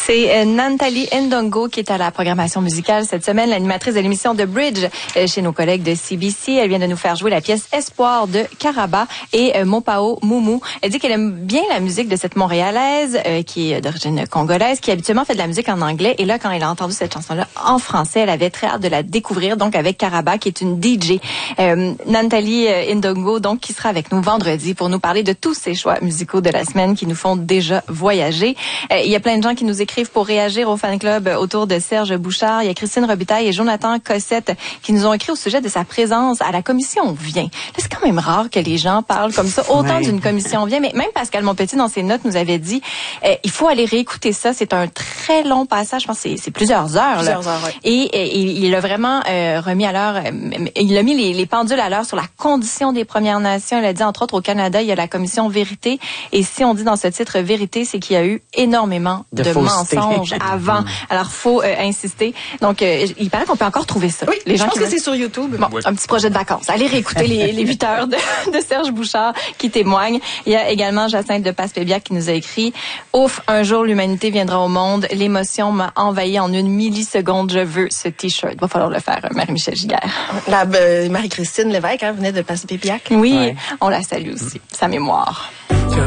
C'est Nathalie Ndongo qui est à la programmation musicale cette semaine, l'animatrice de l'émission The Bridge chez nos collègues de CBC. Elle vient de nous faire jouer la pièce Espoir de Karaba et Mopao Moumou. Elle dit qu'elle aime bien la musique de cette Montréalaise qui est d'origine congolaise, qui habituellement fait de la musique en anglais. Et là, quand elle a entendu cette chanson-là en français, elle avait très hâte de la découvrir, donc avec Karaba, qui est une DJ. Nathalie Ndongo, donc, qui sera avec nous vendredi pour nous parler de tous ces choix musicaux de la semaine qui nous font déjà voyager. Il y a plein de gens qui nous écrivent pour réagir au fan club autour de Serge Bouchard. Il y a Christine Robitaille et Jonathan Cossette qui nous ont écrit au sujet de sa présence à la commission Vient. Là, c'est quand même rare que les gens parlent comme ça, autant d'une commission Vient, mais même Pascal Monpetit, dans ses notes, nous avait dit il faut aller réécouter ça. C'est un très long passage, je pense que c'est plusieurs heures. Plusieurs heures, oui. Et il a vraiment remis à l'heure, il a mis les pendules à l'heure sur la condition des Premières Nations. Il a dit, entre autres, au Canada, il y a la commission Vérité. Et si on dit dans ce titre Vérité, c'est qu'il y a eu énormément de mensonges avant. Alors, faut insister. Donc, il paraît qu'on peut encore trouver ça. Oui, les gens je pense que c'est sur YouTube. Bon, un petit projet de vacances. Allez réécouter les 8 heures de Serge Bouchard qui témoigne. Il y a également Jacinthe de Passepébiac qui nous a écrit « Ouf, un jour l'humanité viendra au monde. L'émotion m'a envahi en 1 milliseconde. Je veux ce T-shirt. » Va falloir le faire, Marie-Michel Giguère. Marie-Christine Lévesque venait de Passepébiac. Oui, on la salue aussi. Sa mémoire.